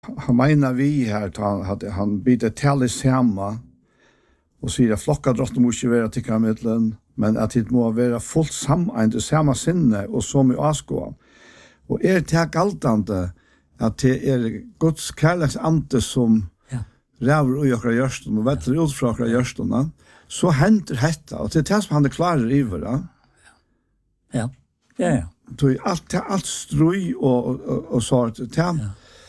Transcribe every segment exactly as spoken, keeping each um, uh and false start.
han menar vi här att han, att han byter tal i samma och säger att flockadrotten måste vara tycker han mittlen, men att det må vara fullt samma i samma sinne och som i askå. Och är det galtande att det är Guds kärleks ante som ja. räver och göra görsten och vettrar ut från görsten, så händer detta. Och det är det som han är klar i det. Ja, ja, ja. Så allt, allt strøy och, och, och så att det, ja.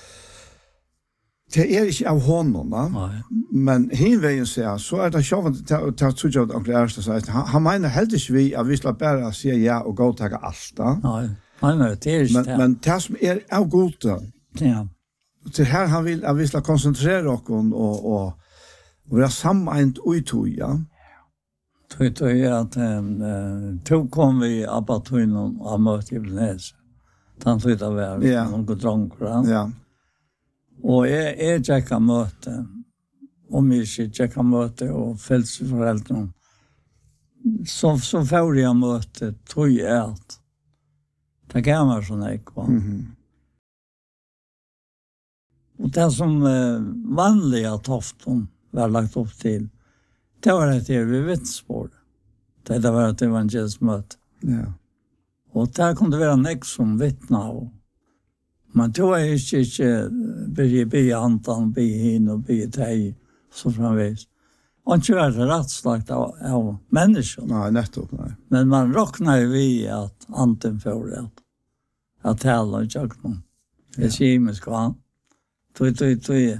Det är inte av honom, va? Men hinvägen säger så är det självt att ta tjugo av onkel Ersta så han, han menar helt inte vi att vi ska bara säga ja och gå ta allt. Nej, nej, nej, det är men, men det som är av gode. Ja. Det här han vill att vi ska koncentrera oss och och och vara samman och ja. Tog tog jag att eh tog kom vi abatun och mötte Ibnäs. Han flyttade väl ja. någon drånkra. Ja. Och är är jag möte om jag inte jag möte och fältsföräldrarna. Så så får jag möte tror jag att det kan vara sån här kvar. Mhm. Och det som eh, vanliga tofton var lagt upp till, det var det här vid vittnesbord. Det var ett evangelismöte. Ja. Och där kunde det vara nek som vittna. Och man tog inte, inte be, be antan, be hin och be dig, så framvis. Och inte var det rättslagt av, av människor. Nej, nettopp, nej. Men man råknar ju vid att anten får det. Att tala och tjökna. Det är kemisk och han. Tui, tui, tui.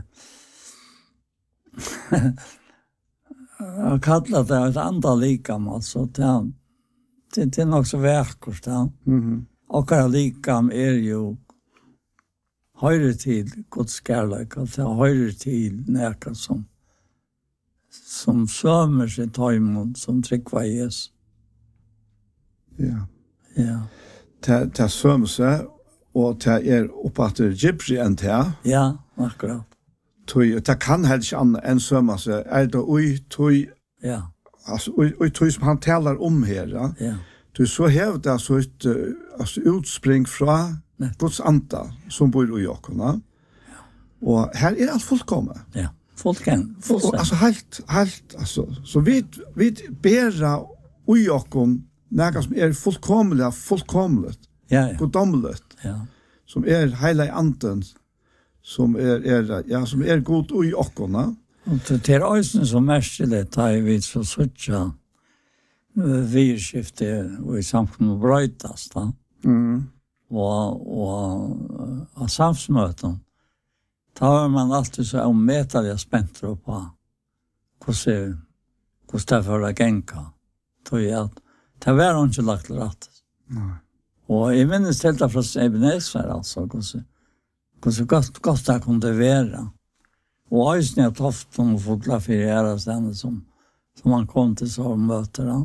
Jag kallar det ett andra likam, alltså. Det, det, det är nog så verkligt. Mhm. Och att likam är ju höjre till Guds kärlek, att det är höjre till näka som som sömer sig ta emot, som tryckvar Jesus. Ja. Ja. Det det sömer sig och det är uppåt Gypsy än det. Ja, akkurat. Tui, det kan heller ikke annet enn sømme seg. Er det ui, tui, Ja. altså, ui, ui, tui som han taler om her, ja. Ja. Du så hever det altså et uh, altså, utspring fra Guds anta som bor i okkona. Ja. Og her er alt fullkommet. Ja, fullkommet. Og, altså, helt, helt, altså, så vi, vi bera i okkon noe som er fullkomlig, fullkomlig, ja, ja. godomligt, Ja. som er hele anten, som er, er, ja, som er god i okkona. Och det är också så märkligt att vi så sucha virskifte och i samfundet brötas då. Mm. Och och av samsmöten. Tar man alltid så omätliga spänt på hur ser hur det för att gänka. Tror jag att det var inte lagt rätt. Nej. Och i minns helt från Ebenezer alltså hur så hur så gott gott det kunde vara. Och ösnä tofton och fotla för era ständigt som som man kom till så möter han.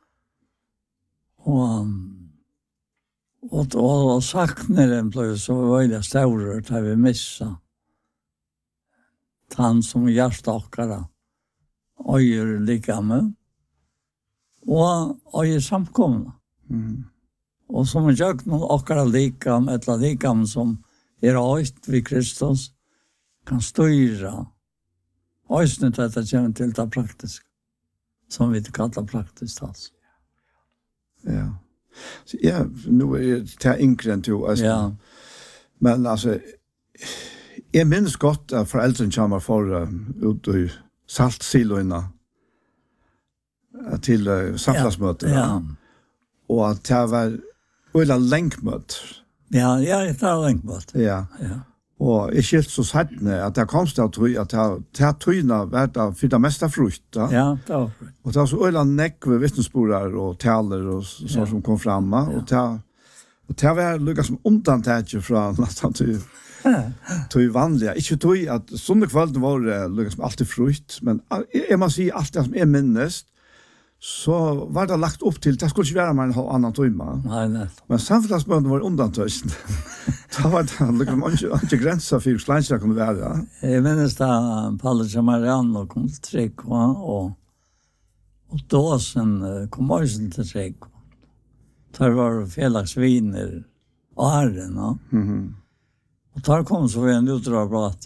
Och och och, och saknaren blev så väldigt stor att vi missa. Han som hjärtakare öjer likame och öjer samkomna. Mm. Och som jag någon akara likam eller likam som är öst vid Kristus kan styra. Östnet att det kommer till det praktiskt. Som vi kallar praktiskt alltså. Ja. Så ja, nu är det yngre än du. Alltså. Ja. Men alltså, jag minns gott att föräldrarna kommer för uh, ut i saltsiloina till uh, samfundsmöten. Ja. Ja. Och att det var ölla länkmöt. Ja, ja, det är länkmöt. Ja. Ja. Og jeg skilt så sattne at det kom til å tro at det tøyna var det for det meste frukt. Ja, det var frukt. Og det var så øyla nekve vittnesborer og taler og sånn ja. som kom fram. Ja. Og det og det var lukket som undantaget fra nesten til, til vanlige. Ikke tøy at sånne kvelden var det lukket som alltid frukt, men jeg må si alt det som er minnest, så var det lagt upp till det skulle inte vara mer en annan timme. Nej, nej. Men samfunnsmöten var undantagna. Det var det liksom inte, inte gränser för hur slanska kunde vara. Jag minns att Palle Mariano kom till Träckva och och då sen kom Ösen till Träckva. Det var felaxviner och herren. Mhm. Og der kom så en utdrag på at